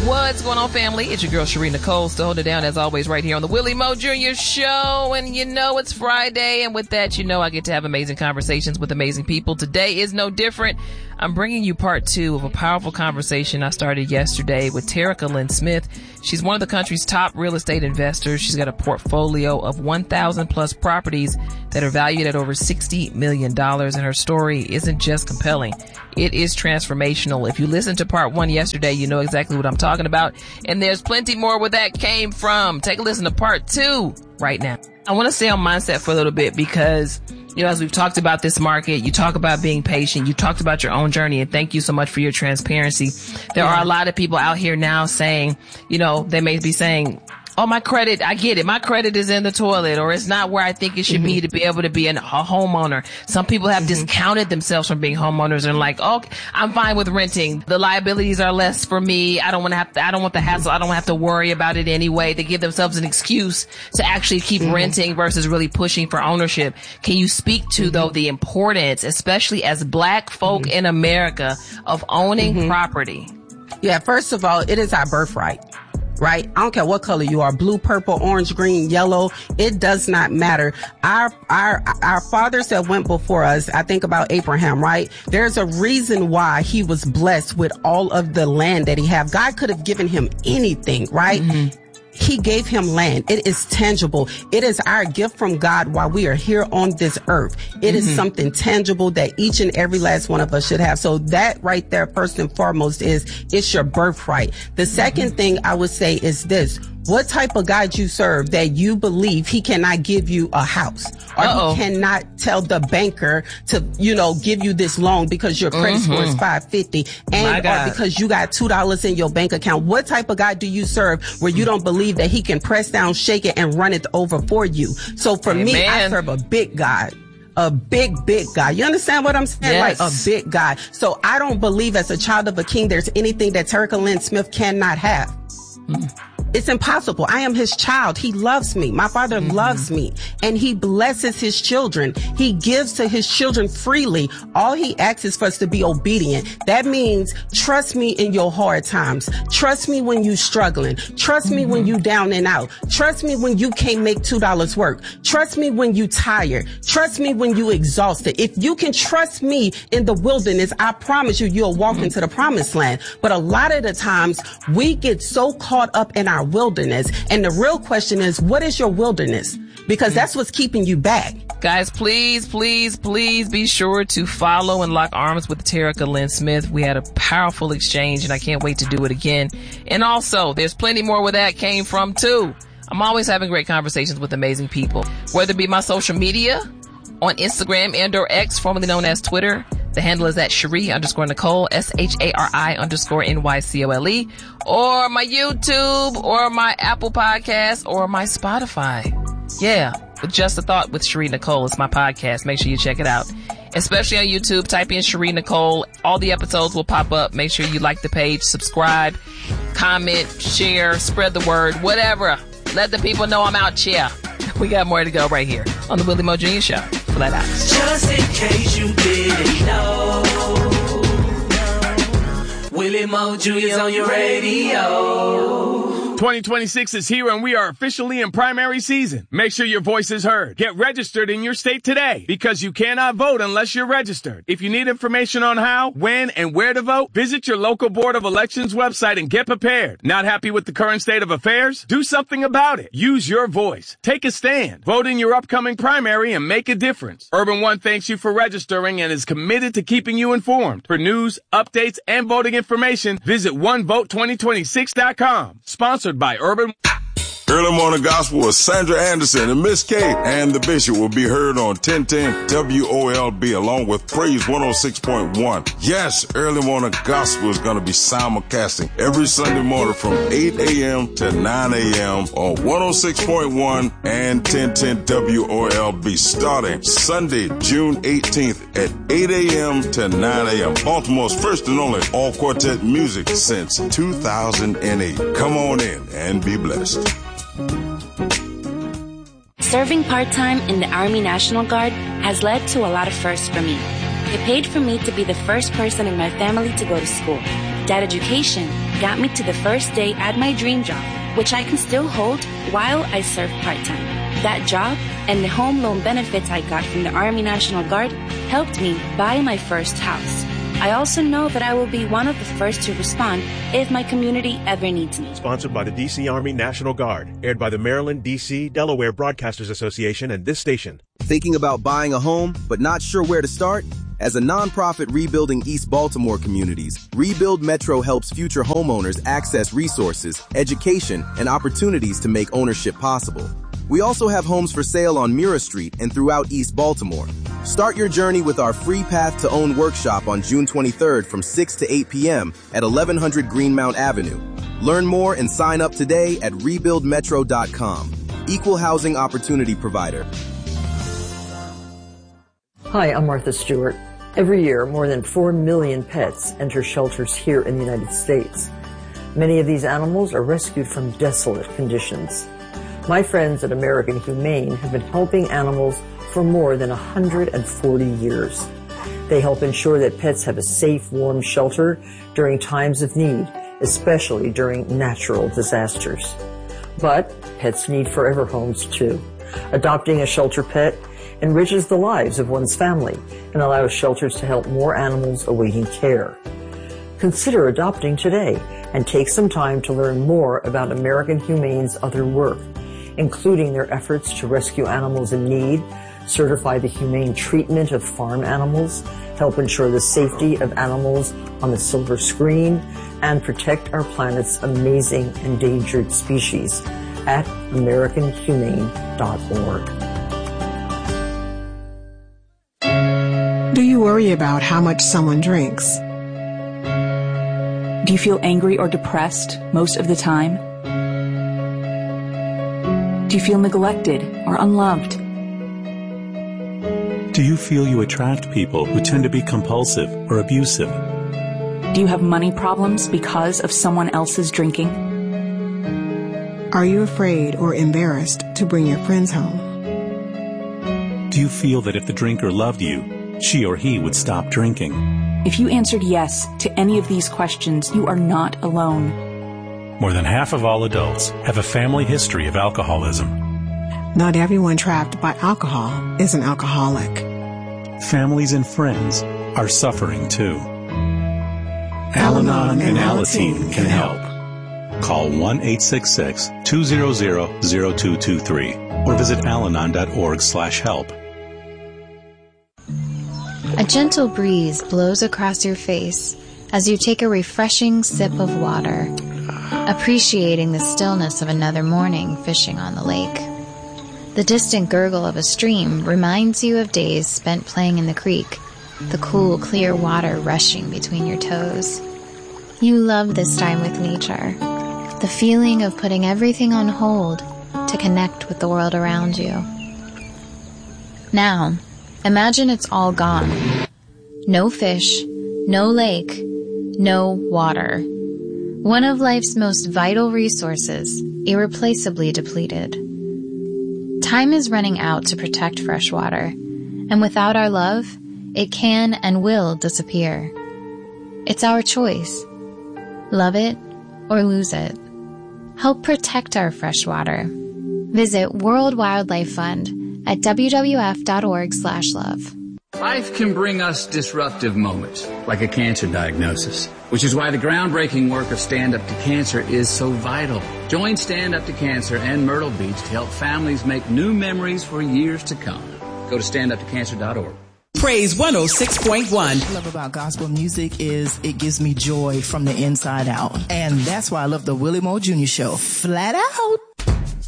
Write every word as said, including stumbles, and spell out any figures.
What's going on, family? It's your girl, Sheree Nicole, still holding it down as always right here on the Willie Mo Junior Show. And you know it's Friday, and with that, you know I get to have amazing conversations with amazing people. Today is no different. I'm bringing you part two of a powerful conversation I started yesterday with Terica Lynn Smith. She's one of the country's top real estate investors. She's got a portfolio of one thousand plus properties that are valued at over sixty million dollars, and her story isn't just compelling. It is transformational. If you listened to part one yesterday, you know exactly what I'm talking about. And there's plenty more where that came from. Take a listen to part two right now. I want to stay on mindset for a little bit because, you know, as we've talked about this market, you talk about being patient, you talked about your own journey, and thank you so much for your transparency. There are a lot of people out here now saying, you know, they may be saying, oh, my credit, I get it. My credit is in the toilet, or it's not where I think it should mm-hmm. be to be able to be an, a homeowner. Some people have mm-hmm. discounted themselves from being homeowners and like, oh, I'm fine with renting. The liabilities are less for me. I don't want to have to, I don't want the hassle. I don't have to worry about it anyway. They give themselves an excuse to actually keep mm-hmm. renting versus really pushing for ownership. Can you speak to, mm-hmm. though, the importance, especially as Black folk mm-hmm. in America, of owning mm-hmm. property? Yeah, first of all, it is our birthright. Right? I don't care what color you are, blue, purple, orange, green, yellow. It does not matter. Our, our, our fathers that went before us, I think about Abraham, right? There's a reason why he was blessed with all of the land that he had. God could have given him anything, right? Mm-hmm. He gave him land. It is tangible. It is our gift from God while we are here on this earth. It mm-hmm. is something tangible that each and every last one of us should have. So that right there, first and foremost, is it's your birthright. The second mm-hmm. thing I would say is this. What type of God you serve that you believe he cannot give you a house, or Uh-oh. he cannot tell the banker to, you know, give you this loan because your credit mm-hmm. score is five fifty and or because you got two dollars in your bank account? What type of God do you serve where you don't believe that he can press down, shake it, and run it over for you? So for Amen. me, I serve a big God. A big, big God. You understand what I'm saying? Yes. Like a big God. So I don't believe as a child of a king there's anything that Terica Lynn Smith cannot have. Mm. It's impossible. I am his child. He loves me. My father mm-hmm. loves me, and he blesses his children. He gives to his children freely. All he asks is for us to be obedient. That means trust me in your hard times. Trust me when you struggling. Trust mm-hmm. me when you down and out. Trust me when you can't make two dollars work. Trust me when you tired. Trust me when you exhausted. If you can trust me in the wilderness, I promise you, you'll walk mm-hmm. into the promised land. But a lot of the times we get so caught up in our wilderness. And the real question is, what is your wilderness? Because that's what's keeping you back. Guys, please, please, please be sure to follow and lock arms with Terica Lynn Smith. We had a powerful exchange, and I can't wait to do it again. And also, there's plenty more where that came from, too. I'm always having great conversations with amazing people, whether it be my social media, on Instagram and or X, formerly known as Twitter. The handle is at Sheree underscore Nicole, S H A R I underscore N Y C O L E, or my YouTube, or my Apple Podcast, or my Spotify. Yeah, with Just a Thought with Sheree Nicole. It's my podcast. Make sure you check it out. Especially on YouTube, type in Sheree Nicole. All the episodes will pop up. Make sure you like the page, subscribe, comment, share, spread the word, whatever. Let the people know I'm out here. We got more to go right here on the Willie Mo Junior Show. Flat out. Just in case you didn't know, Willie Mo Junior's on your radio. twenty twenty-six is here and we are officially in primary season. Make sure your voice is heard. Get registered in your state today because you cannot vote unless you're registered. If you need information on how, when, and where to vote, visit your local Board of Elections website and get prepared. Not happy with the current state of affairs? Do something about it. Use your voice. Take a stand. Vote in your upcoming primary and make a difference. Urban One thanks you for registering and is committed to keeping you informed. For news, updates, and voting information, visit one vote twenty twenty-six dot com. Sponsored by Urban. Early Morning Gospel with Sandra Anderson and Miss Kate and the Bishop will be heard on ten ten W O L B along with Praise one oh six point one. Yes, Early Morning Gospel is going to be simulcasting every Sunday morning from eight a.m. to nine a.m. on one oh six point one and ten ten W O L B starting Sunday, June eighteenth at eight a.m. to nine a.m. Baltimore's first and only all-quartet music since two thousand eight. Come on in and be blessed. Serving part-time in the Army National Guard has led to a lot of firsts for me. It paid for me to be the first person in my family to go to school. That education got me to the first day at my dream job, which I can still hold while I serve part-time. That job and the home loan benefits I got from the Army National Guard helped me buy my first house. I also know that I will be one of the first to respond if my community ever needs me. Sponsored by the D C Army National Guard. Aired by the Maryland, D C, Delaware Broadcasters Association and this station. Thinking about buying a home, but not sure where to start? As a nonprofit rebuilding East Baltimore communities, Rebuild Metro helps future homeowners access resources, education, and opportunities to make ownership possible. We also have homes for sale on Mira Street and throughout East Baltimore. Start your journey with our free Path to Own workshop on June twenty-third from six to eight p.m. at eleven hundred Greenmount Avenue. Learn more and sign up today at rebuild metro dot com. Equal Housing Opportunity Provider. Hi, I'm Martha Stewart. Every year, more than four million pets enter shelters here in the United States. Many of these animals are rescued from desolate conditions. My friends at American Humane have been helping animals for more than one hundred forty years. They help ensure that pets have a safe, warm shelter during times of need, especially during natural disasters. But pets need forever homes too. Adopting a shelter pet enriches the lives of one's family and allows shelters to help more animals awaiting care. Consider adopting today and take some time to learn more about American Humane's other work, including their efforts to rescue animals in need, certify the humane treatment of farm animals, help ensure the safety of animals on the silver screen, and protect our planet's amazing endangered species at american humane dot org. Do you worry about how much someone drinks? Do you feel angry or depressed most of the time? Do you feel neglected or unloved? Do you feel you attract people who tend to be compulsive or abusive? Do you have money problems because of someone else's drinking? Are you afraid or embarrassed to bring your friends home? Do you feel that if the drinker loved you, she or he would stop drinking? If you answered yes to any of these questions, you are not alone. More than half of all adults have a family history of alcoholism. Not everyone trapped by alcohol is an alcoholic. Families and friends are suffering too. Al-Anon and Alateen can help. Call one eight six six, two zero zero, zero two two three or visit alanon dot org slash help. A gentle breeze blows across your face as you take a refreshing sip of water, appreciating the stillness of another morning fishing on the lake. The distant gurgle of a stream reminds you of days spent playing in the creek, the cool, clear water rushing between your toes. You love this time with nature, the feeling of putting everything on hold to connect with the world around you. Now, imagine it's all gone. No fish, no lake, no water. One of life's most vital resources, irreplaceably depleted. Time is running out to protect fresh water, and without our love, it can and will disappear. It's our choice. Love it or lose it. Help protect our fresh water. Visit World Wildlife Fund at w w f dot org slash love. Life can bring us disruptive moments, like a cancer diagnosis, which is why the groundbreaking work of Stand Up to Cancer is so vital. Join Stand Up to Cancer and Myrtle Beach to help families make new memories for years to come. Go to stand up to cancer dot org. Praise one oh six point one. What I love about gospel music is it gives me joy from the inside out. And that's why I love the Willie Moore Junior Show. Flat out.